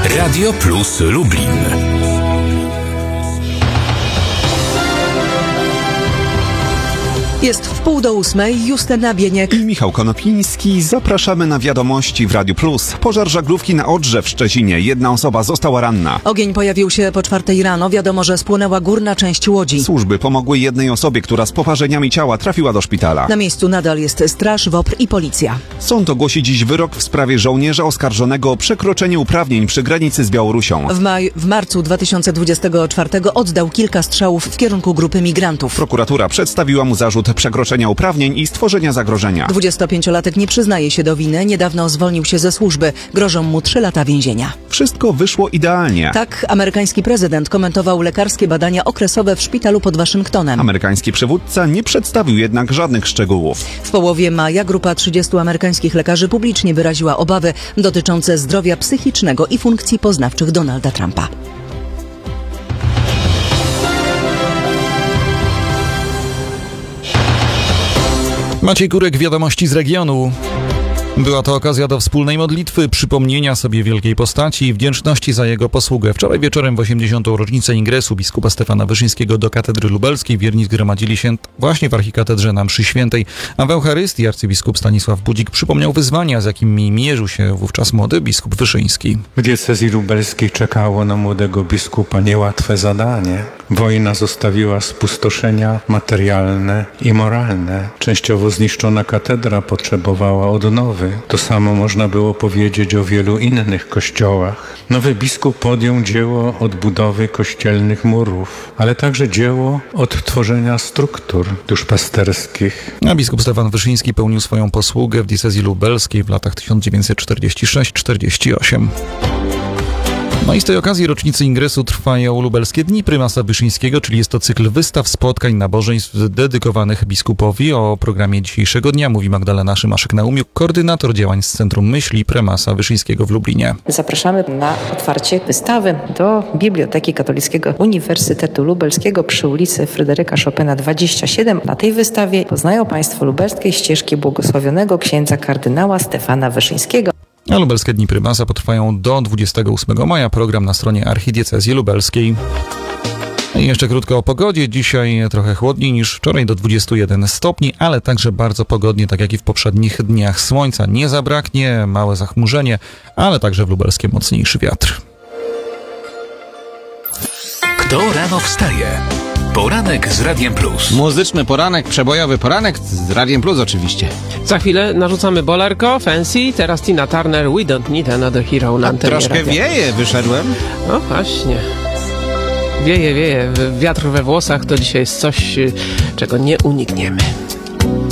Radio Plus Lublin. Jest 7:30, Justyna Bieniek i Michał Konopiński. Zapraszamy na wiadomości w Radiu Plus. Pożar żaglówki na Odrze w Szczecinie. Jedna osoba została ranna. Ogień pojawił się po 4 rano. Wiadomo, że spłonęła górna część łodzi. Służby pomogły jednej osobie, która z poparzeniami ciała trafiła do szpitala. Na miejscu nadal jest straż, WOPR i policja. Sąd ogłosi dziś wyrok w sprawie żołnierza oskarżonego o przekroczenie uprawnień przy granicy z Białorusią. W marcu 2024 oddał kilka strzałów w kierunku grupy migrantów. Prokuratura przedstawiła mu zarzut przekroczenia uprawnień i stworzenia zagrożenia. 25-latek nie przyznaje się do winy. Niedawno zwolnił się ze służby. Grożą mu 3 lata więzienia. Wszystko wyszło idealnie. Tak amerykański prezydent komentował lekarskie badania okresowe w szpitalu pod Waszyngtonem. Amerykański przywódca nie przedstawił jednak żadnych szczegółów. W połowie maja grupa 30 amerykańskich lekarzy publicznie wyraziła obawy dotyczące zdrowia psychicznego i funkcji poznawczych Donalda Trumpa. Maciej Kurek, wiadomości z regionu. Była to okazja do wspólnej modlitwy, przypomnienia sobie wielkiej postaci i wdzięczności za jego posługę. Wczoraj wieczorem w 80. rocznicę ingresu biskupa Stefana Wyszyńskiego do katedry lubelskiej wierni zgromadzili się właśnie w archikatedrze na mszy świętej, a w Eucharystii arcybiskup Stanisław Budzik przypomniał wyzwania, z jakimi mierzył się wówczas młody biskup Wyszyński. W diecezji lubelskiej czekało na młodego biskupa niełatwe zadanie. Wojna zostawiła spustoszenia materialne i moralne. Częściowo zniszczona katedra potrzebowała odnowy. To samo można było powiedzieć o wielu innych kościołach. Nowy biskup podjął dzieło odbudowy kościelnych murów, ale także dzieło odtworzenia struktur duszpasterskich. A biskup Stefan Wyszyński pełnił swoją posługę w diecezji lubelskiej w latach 1946-48. No i z tej okazji rocznicy ingresu trwają lubelskie Dni Prymasa Wyszyńskiego, czyli jest to cykl wystaw, spotkań, nabożeństw dedykowanych biskupowi. O programie dzisiejszego dnia mówi Magdalena Szymaszek-Naumiuk, koordynator działań z Centrum Myśli Prymasa Wyszyńskiego w Lublinie. Zapraszamy na otwarcie wystawy do Biblioteki Katolickiego Uniwersytetu Lubelskiego przy ulicy Fryderyka Chopina 27. Na tej wystawie poznają Państwo lubelskie ścieżki błogosławionego księdza kardynała Stefana Wyszyńskiego. A lubelskie Dni Prymasa potrwają do 28 maja. Program na stronie Archidiecezji Lubelskiej. I jeszcze krótko o pogodzie. Dzisiaj trochę chłodniej niż wczoraj, do 21 stopni, ale także bardzo pogodnie, tak jak i w poprzednich dniach. Słońca nie zabraknie, małe zachmurzenie, ale także w Lubelskiem mocniejszy wiatr. Kto rano wstaje? Poranek z Radiem Plus. Muzyczny poranek, przebojowy poranek z Radiem Plus oczywiście. Za chwilę narzucamy bolerko, Fancy, teraz Tina Turner, We Don't Need Another Hero na antenie Troszkę radia. wieje, wyszedłem. No właśnie. Wieje. Wiatr we włosach to dzisiaj jest coś, czego nie unikniemy.